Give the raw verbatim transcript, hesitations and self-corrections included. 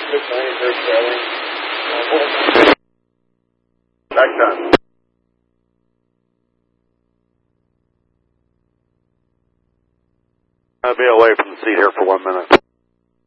Back done. I'll be away from the seat here for one minute.